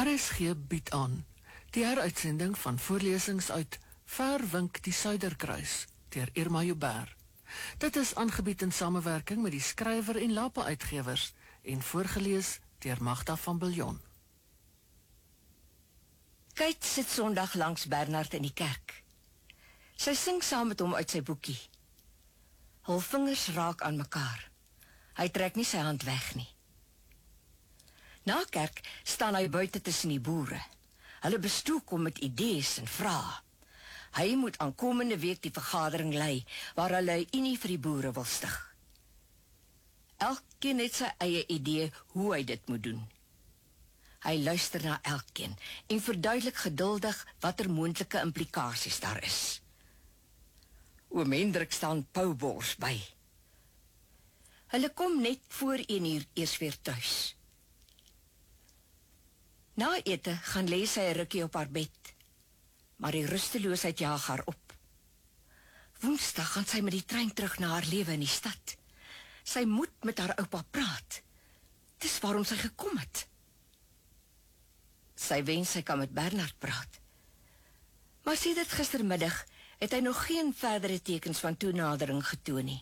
RSG bied aan die heruitsending van voorlesings uit Verwink die Suiderkruis deur Irma Joubert. Dit is aangebied in samewerking met die Skrywer en Lapa Uitgewers en voorgelees deur Magda van Biljon. Kate sit Sondag langs Bernard in die kerk. Sy sing saam met hom uit sy boekie. Hul vingers raak aan mekaar. Hy trek nie sy hand weg nie. Na kerk staan hy buite tussen die boere. Hulle bestook hom met idees en vrae. Hy moet aankomende week die vergadering lei, waar hulle 'n unie vir die boere wil stig. Elkeen het sy eie idee hoe hy dit moet doen. Hy luister na elkeen en verduidelik geduldig watter moontlike implikasies daar is. Oom Hendrik staan poubors by. Hulle kom net voor 1 uur eers weer tuis. Na ete gaan lê sy 'n rukkie op haar bed, maar die rusteloosheid jaag haar op. Woensdag gaan sy met die trein terug na haar lewe in die stad. Sy moet met haar oupa praat. Dis waarom sy gekom het. Sy wens sy kan met Bernard praat. Maar sedert gistermiddag het hy nog geen verdere tekens van toenadering getoon nie.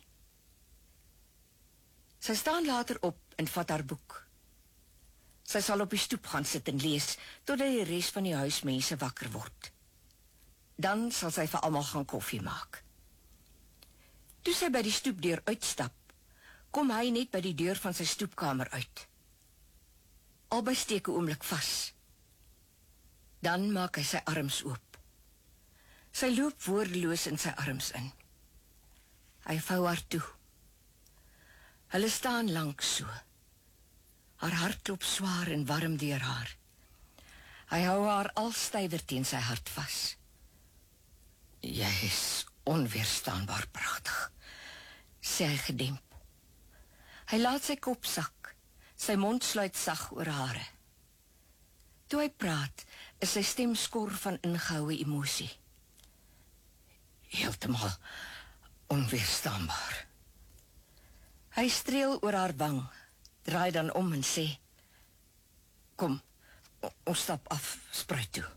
Sy staan later op en vat haar boek. Sy sal op die stoep gaan sit en lees, totdat die res van die huismense wakker word. Dan sal sy vir almal gaan koffie maak. Toe sy by die stoepdeur uitstap, kom hy net by die deur van sy stoepkamer uit. Albei steek 'n oomblik vas. Dan maak hy sy arms oop. Sy loop woordeloos in sy arms in. Hy vou haar toe. Hulle staan lank so. Haar hart klop swaar en warm deur haar. Hy hou haar al stywer teen sy hart vas. Jy is onweerstaanbaar pragtig, sê hy gedemp. Hy laat sy kop sak, sy mond sluit sag oor hare. Toe hy praat, is sy stem skor van ingehoue emosie. Heeltemal onweerstaanbaar. Hy streel oor haar wang, draai dan om en sê, kom, ons stap af, spruit toe.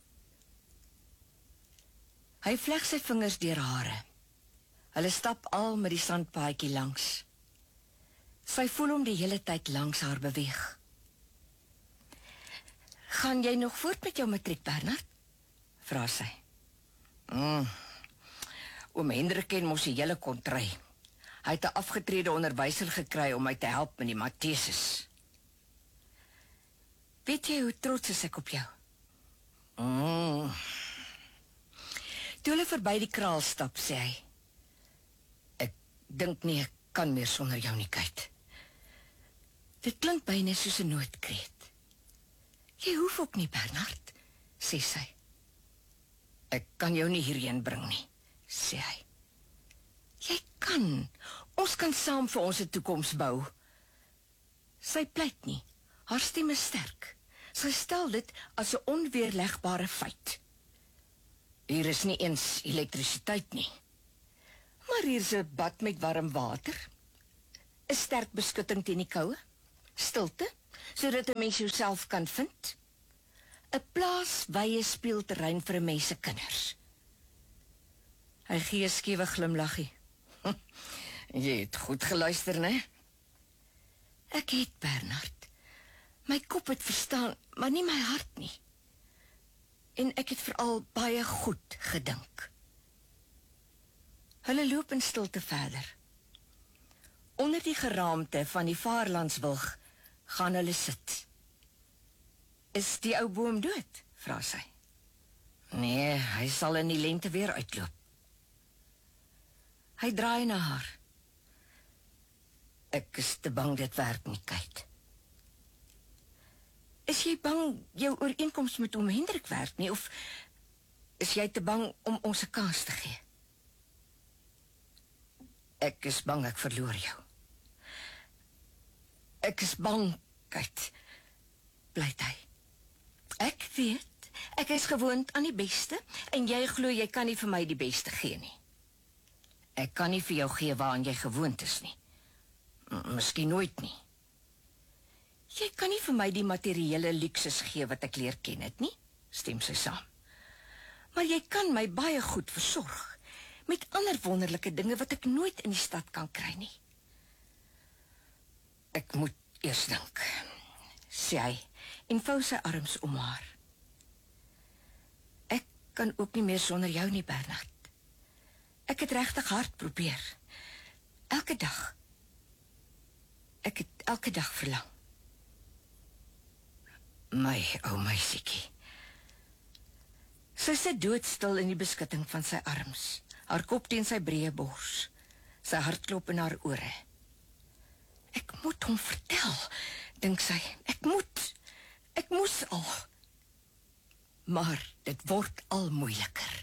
Hy vleg sy vingers deur hare. Hulle stap al met die sandpaadjie langs. Sy voel hom die hele tyd langs haar beweeg. Gaan jy nog voort met jou matriek, Bernard? Vra sy. Oom Hendrik ken mos die hele kontry. Hy het 'n afgetrede onderwyser gekry om my te help met die mathesis. Weet jy hoe trots is ek op jou? Toe hulle verby die kraal stap, sê hy, ek dink nie ek kan meer sonder jou nie, Kate. Dit klink byna soos 'n noodkreet. Jy hoef ook nie, Bernard, sê sy. Ek kan jou nie hierheen bring nie, sê hy. Jy kan. Ons kan saam vir ons 'n toekoms bou. Sy pleit nie. Haar stem is sterk. Sy stel dit as 'n onweerlegbare feit. Hier is nie eens elektrisiteit nie. Maar hier is 'n bad met warm water. 'n Sterk beskutting teen die koue. Stilte, sodat 'n mens jouself kan vind. 'n Plaaswye speelterrein vir 'n mens se kinders. Hy gee 'n skewe glimlaggie. Jy het goed geluister, né? Ek het, Bernard. My kop het verstaan, maar nie my hart nie. En ek het veral baie goed gedink. Hulle loop in stilte verder. Onder die geraamte van die vaarlandswilg gaan hulle sit. Is die ou boom dood? Vra sy. Nee, hy sal in die lente weer uitloop. Hy draai na haar. Ek is te bang dit werk nie, Kate. Is jy bang jou ooreenkoms met oom Hendrik werk nie, of is jy te bang om ons 'n kans te gee? Ek is bang ek verloor jou. Ek is bang, Kate, pleit hy. Ek weet, ek is gewoond aan die beste, en jy glo jy kan nie vir my die beste gee nie. Ek kan nie vir jou gee waaraan jy gewoond is nie. Miskien nooit nie. Jy kan nie vir my die materiële luksus gee wat ek leer ken het nie, stem sy saam. Maar jy kan my baie goed versorg, met ander wonderlike dinge wat ek nooit in die stad kan kry nie. Ek moet eers dink, sê hy, en vou sy arms om haar. Ek kan ook nie meer sonder jou nie, Bernard. Ek het regtig hard probeer. Elke dag. Ek het elke dag verlang. My ou meisiekie. Sy sit doodstil in die beskutting van sy arms, haar kop teen sy breë bors, sy hartklop in haar ore. Ek moet hom vertel, dink sy. Ek moes al. Maar dit word al moeiliker.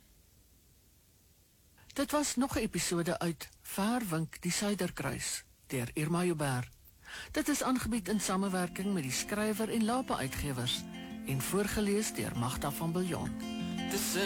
Dit was nog 'n episode uit Verwink die Suiderkruis deur Irma Joubert. Dit is aangebied in samewerking met die skrywer en Lapa Uitgewers en voorgeles deur Magda van Biljon.